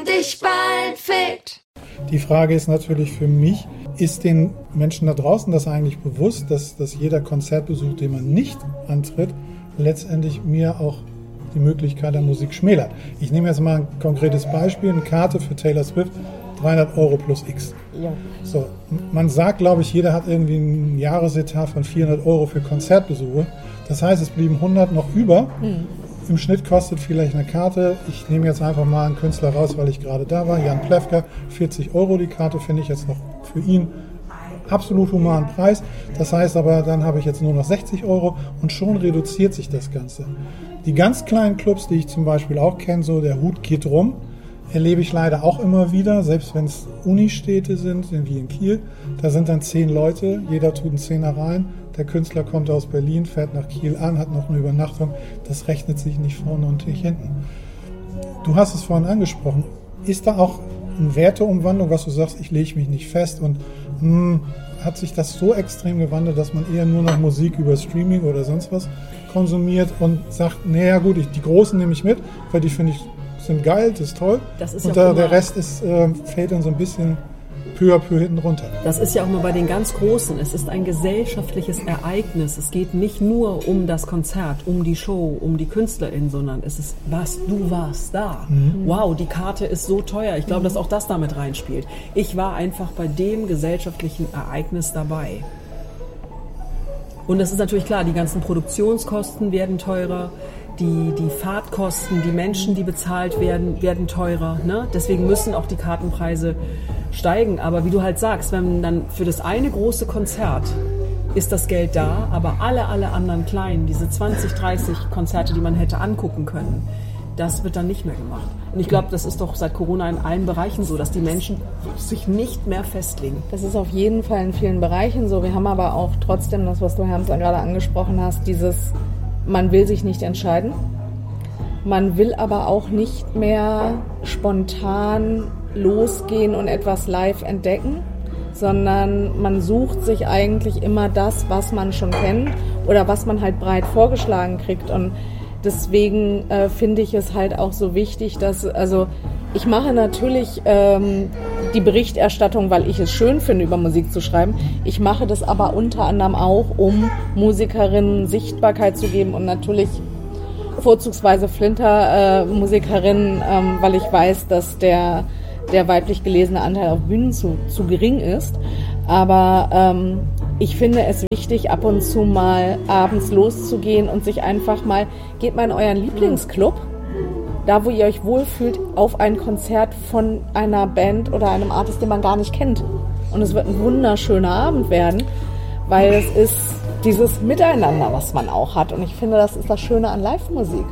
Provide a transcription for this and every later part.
dich bald fickt. Die Frage ist natürlich für mich, ist den Menschen da draußen das eigentlich bewusst, dass jeder Konzertbesuch, den man nicht antritt, letztendlich mir auch die Möglichkeit der Musik schmälert? Ich nehme jetzt mal ein konkretes Beispiel, eine Karte für Taylor Swift, 300 € plus X. Ja. So, man sagt, glaube ich, jeder hat irgendwie einen Jahresetat von 400 € für Konzertbesuche. Das heißt, es blieben 100 noch über. Im Schnitt kostet vielleicht eine Karte, ich nehme jetzt einfach mal einen Künstler raus, weil ich gerade da war, Jan Plewka, 40 € die Karte, finde ich jetzt noch für ihn absolut humanen Preis. Das heißt aber, dann habe ich jetzt nur noch 60 € und schon reduziert sich das Ganze. Die ganz kleinen Clubs, die ich zum Beispiel auch kenne, so der Hut geht rum, erlebe ich leider auch immer wieder, selbst wenn es Unistädte sind, wie in Kiel, da sind dann 10 Leute, jeder tut einen Zehner rein, der Künstler kommt aus Berlin, fährt nach Kiel an, hat noch eine Übernachtung, das rechnet sich nicht vorne und nicht hinten. Du hast es vorhin angesprochen, ist da auch eine Werteumwandlung, was du sagst, ich lege mich nicht fest und hat sich das so extrem gewandelt, dass man eher nur noch Musik über Streaming oder sonst was konsumiert und sagt, naja gut, die Großen nehme ich mit, weil die finde ich sind geil, das ist toll. Das ist und ja der Rest fällt dann so ein bisschen peu à peu hinten runter. Das ist ja auch nur bei den ganz Großen. Es ist ein gesellschaftliches Ereignis. Es geht nicht nur um das Konzert, um die Show, um die KünstlerInnen, sondern es ist, du warst da. Wow, die Karte ist so teuer. Ich glaube, dass auch das damit reinspielt. Ich war einfach bei dem gesellschaftlichen Ereignis dabei. Und das ist natürlich klar, die ganzen Produktionskosten werden teurer. Die Fahrtkosten, die Menschen, die bezahlt werden teurer. Ne? Deswegen müssen auch die Kartenpreise steigen. Aber wie du halt sagst, wenn dann für das eine große Konzert ist das Geld da, aber alle anderen kleinen, diese 20, 30 Konzerte, die man hätte angucken können, das wird dann nicht mehr gemacht. Und ich glaube, das ist doch seit Corona in allen Bereichen so, dass die Menschen sich nicht mehr festlegen. Das ist auf jeden Fall in vielen Bereichen so. Wir haben aber auch trotzdem das, was du, Hermsler, gerade angesprochen hast, man will sich nicht entscheiden. Man will aber auch nicht mehr spontan losgehen und etwas live entdecken, sondern man sucht sich eigentlich immer das, was man schon kennt oder was man halt breit vorgeschlagen kriegt. Und deswegen finde ich es halt auch so wichtig, ich mache natürlich die Berichterstattung, weil ich es schön finde, über Musik zu schreiben. Ich mache das aber unter anderem auch, um Musikerinnen Sichtbarkeit zu geben und natürlich vorzugsweise Flinter-Musikerinnen, weil ich weiß, dass der weiblich gelesene Anteil auf Bühnen zu gering ist. Aber ich finde es wichtig, ab und zu mal abends loszugehen und sich einfach mal, geht mal in euren Lieblingsclub, da wo ihr euch wohlfühlt, auf ein Konzert von einer Band oder einem Artist, den man gar nicht kennt. Und es wird ein wunderschöner Abend werden, weil es ist dieses Miteinander, was man auch hat. Und ich finde, das ist das Schöne an Live-Musik.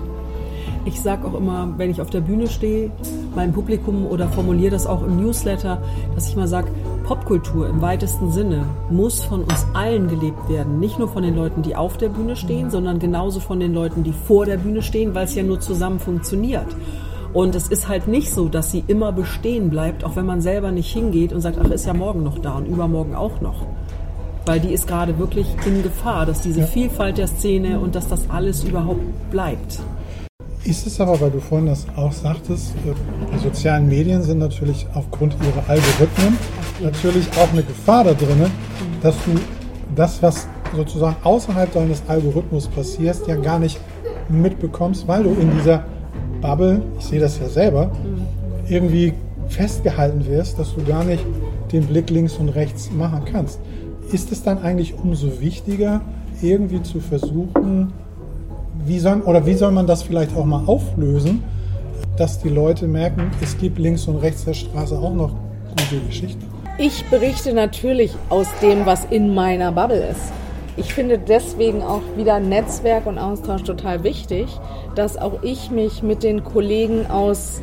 Ich sage auch immer, wenn ich auf der Bühne stehe, meinem Publikum oder formuliere das auch im Newsletter, dass ich mal sage, Popkultur im weitesten Sinne muss von uns allen gelebt werden. Nicht nur von den Leuten, die auf der Bühne stehen, sondern genauso von den Leuten, die vor der Bühne stehen, weil es ja nur zusammen funktioniert. Und es ist halt nicht so, dass sie immer bestehen bleibt, auch wenn man selber nicht hingeht und sagt, ach, ist ja morgen noch da und übermorgen auch noch. Weil die ist gerade wirklich in Gefahr, dass diese Vielfalt der Szene und dass das alles überhaupt bleibt. Ist es aber, weil du vorhin das auch sagtest, die sozialen Medien sind natürlich aufgrund ihrer Algorithmen natürlich auch eine Gefahr da drin, dass du das, was sozusagen außerhalb deines Algorithmus passiert, ja gar nicht mitbekommst, weil du in dieser Bubble, ich sehe das ja selber, irgendwie festgehalten wirst, dass du gar nicht den Blick links und rechts machen kannst. Ist es dann eigentlich umso wichtiger, irgendwie zu versuchen, wie soll man das vielleicht auch mal auflösen, dass die Leute merken, es gibt links und rechts der Straße auch noch gute Geschichten? Ich berichte natürlich aus dem, was in meiner Bubble ist. Ich finde deswegen auch wieder Netzwerk und Austausch total wichtig, dass auch ich mich mit den Kollegen aus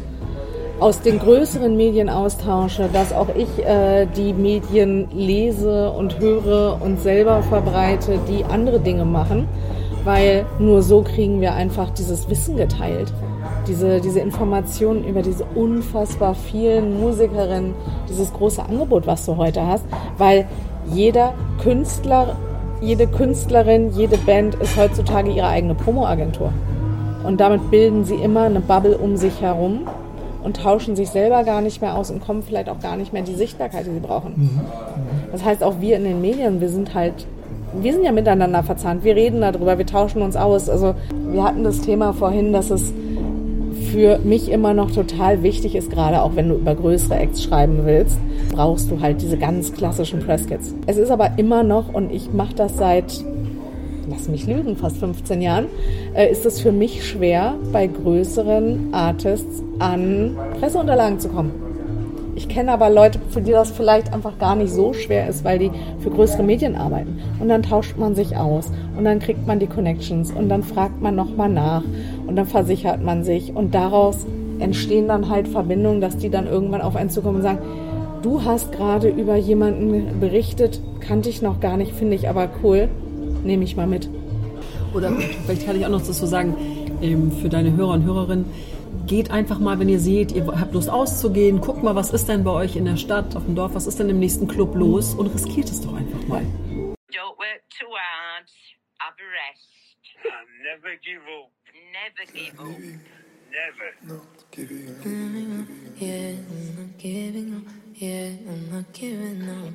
den größeren Medien austausche, dass auch ich die Medien lese und höre und selber verbreite, die andere Dinge machen. Weil nur so kriegen wir einfach dieses Wissen geteilt, diese Informationen über diese unfassbar vielen Musikerinnen, dieses große Angebot, was du heute hast, weil jeder Künstler, jede Künstlerin, jede Band ist heutzutage ihre eigene Promoagentur. Und damit bilden sie immer eine Bubble um sich herum. und tauschen sich selber gar nicht mehr aus und kommen vielleicht auch gar nicht mehr die Sichtbarkeit, die sie brauchen. Das heißt, auch wir in den Medien, wir sind ja miteinander verzahnt, wir reden darüber, wir tauschen uns aus. Also wir hatten das Thema vorhin, dass es für mich immer noch total wichtig ist, gerade auch wenn du über größere Acts schreiben willst, brauchst du halt diese ganz klassischen Presskits. Es ist aber immer noch, und ich mache das seit, lass mich lügen, fast 15 Jahren, ist es für mich schwer, bei größeren Artists an Presseunterlagen zu kommen. Ich kenne aber Leute, für die das vielleicht einfach gar nicht so schwer ist, weil die für größere Medien arbeiten. Und dann tauscht man sich aus und dann kriegt man die Connections und dann fragt man nochmal nach und dann versichert man sich. Und daraus entstehen dann halt Verbindungen, dass die dann irgendwann auf einen zukommen und sagen, du hast gerade über jemanden berichtet, kannte ich noch gar nicht, finde ich aber cool, nehme ich mal mit. Oder vielleicht kann ich auch noch dazu sagen, für deine Hörer und Hörerinnen, geht einfach mal, wenn ihr seht, ihr habt Lust auszugehen, guckt mal, was ist denn bei euch in der Stadt, auf dem Dorf, was ist denn im nächsten Club los und riskiert es doch einfach mal. Don't work too hard, have a rest. Never give up. Never give up. Never. Yeah, I'm not giving up. Yeah, I'm not giving up.